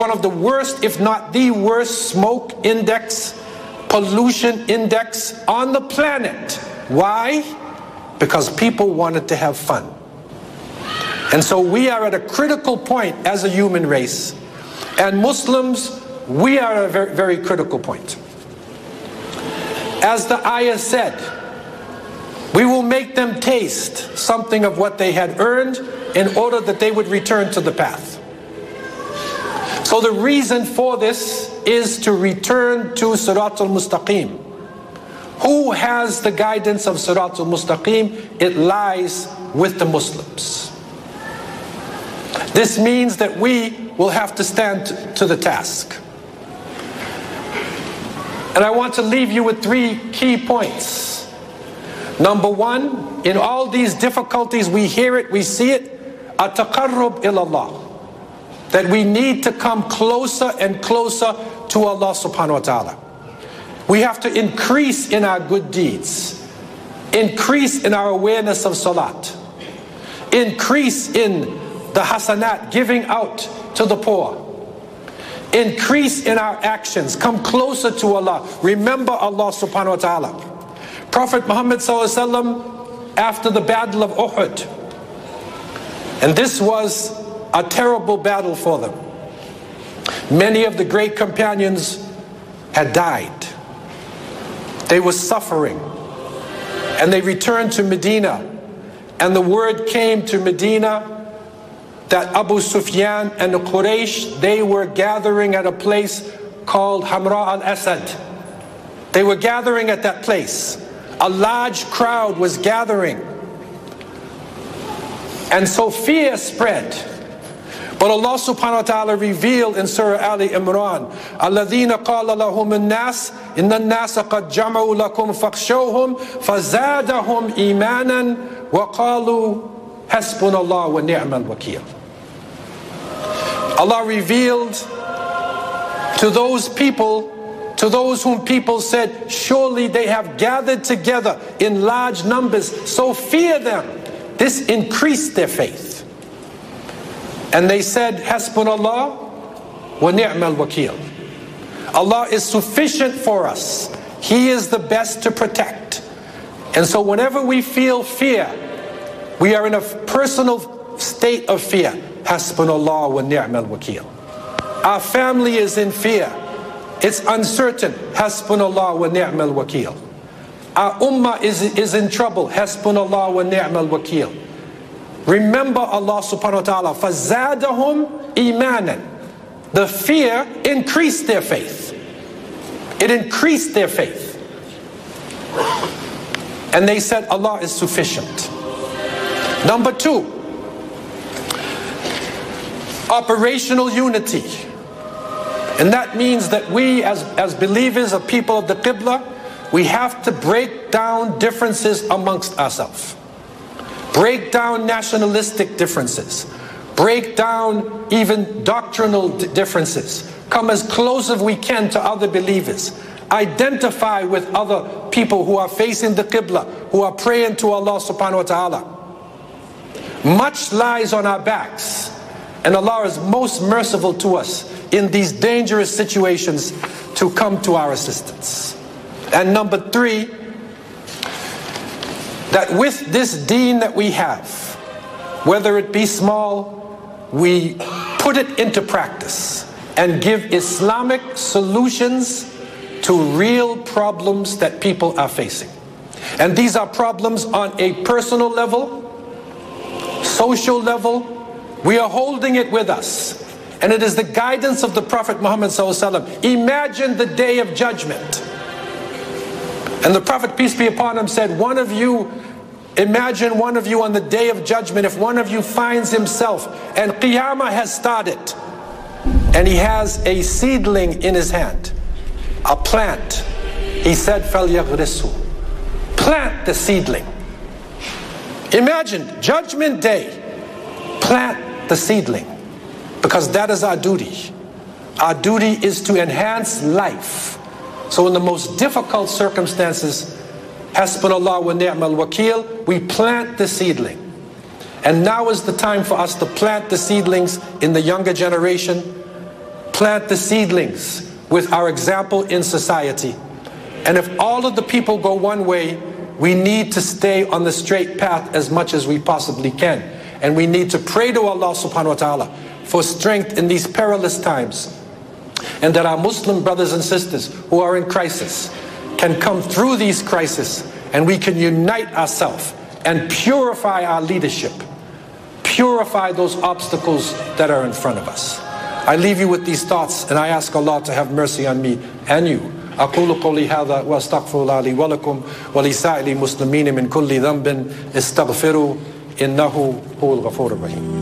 one of the worst, if not the worst, smoke index, pollution index on the planet. Why? Because people wanted to have fun. And so we are at a critical point as a human race. And Muslims, we are at a very, very critical point. As the ayah said, we will make them taste something of what they had earned in order that they would return to the path. So the reason for this is to return to Siratul Mustaqim. Who has the guidance of Siratul Mustaqim? It lies with the Muslims. This means that we will have to stand to the task. And I want to leave you with 3 key points. Number 1, in all these difficulties, we hear it, we see it, at-taqarrub ilallah. That we need to come closer and closer to Allah subhanahu wa ta'ala. We have to increase in our good deeds, increase in our awareness of salat, increase in the hasanat, giving out to the poor, increase in our actions, come closer to Allah, remember Allah subhanahu wa ta'ala. Prophet Muhammad sallallahu alaihi wasallam, after the battle of Uhud, and this was a terrible battle for them. Many of the great companions had died. They were suffering. And they returned to Medina. And the word came to Medina that Abu Sufyan and the Quraysh, they were gathering at a place called Hamra al-Asad. They were gathering at that place. A large crowd was gathering. And so fear spread. But Allah subhanahu wa ta'ala revealed in Surah Ali Imran, الَّذِينَ قَالَ لَهُمُ النَّاسِ إِنَّ النَّاسَ قَدْ جَمَعُوا لَكُمْ فَاخْشَوْهُمْ فَزَادَهُمْ إِيمَانًا وَقَالُوا حَسْبُنَا اللَّهُ وَنِعْمَ الْوَكِيلُ. Allah revealed to those people, to those whom people said, surely they have gathered together in large numbers, so fear them. This increased their faith. And they said, Hasbunallah wa ni'mal wakil. Allah is sufficient for us. He is the best to protect. And so whenever we feel fear, we are in a personal state of fear. Hasbunallah wa ni'mal wakil. Our family is in fear. It's uncertain. Hasbunallah wa ni'mal wakil. Our ummah is in trouble. Hasbunallah wa ni'mal wakil. Remember Allah subhanahu wa ta'ala. فَزَادَهُمْ إِيمَانًا. The fear increased their faith. It increased their faith. And they said Allah is sufficient. Number 2, operational unity. And that means that we as believers of people of the Qibla, we have to break down differences amongst ourselves. Break down nationalistic differences. Break down even doctrinal differences. Come as close as we can to other believers. Identify with other people who are facing the Qibla, who are praying to Allah subhanahu wa ta'ala. Much lies on our backs. And Allah is most merciful to us in these dangerous situations to come to our assistance. And number 3, that with this deen that we have, whether it be small, we put it into practice and give Islamic solutions to real problems that people are facing. And these are problems on a personal level, social level. We are holding it with us. And it is the guidance of the Prophet Muhammad ﷺ. Imagine the day of judgment. And the Prophet, peace be upon him, said, imagine one of you on the day of judgment, if one of you finds himself, and Qiyamah has started, and he has a seedling in his hand, a plant. He said, فَلْيَغْرِسْهُ. Plant the seedling. Imagine, judgment day, plant the seedling. Because that is our duty. Our duty is to enhance life. So in the most difficult circumstances, Hasbunallah wa ni'mal wakil, we plant the seedling. And now is the time for us to plant the seedlings in the younger generation, plant the seedlings with our example in society. And if all of the people go one way, we need to stay on the straight path as much as we possibly can. And we need to pray to Allah subhanahu wa ta'ala for strength in these perilous times. And that our Muslim brothers and sisters who are in crisis can come through these crises, and we can unite ourselves and purify our leadership. Purify those obstacles that are in front of us. I leave you with these thoughts, and I ask Allah to have mercy on me and you. أقول قولي هذا وأستغفر الله لي ولكم ولسائر المسلمين من كل ذنب استغفروا إنه هو الغفور الرحيم.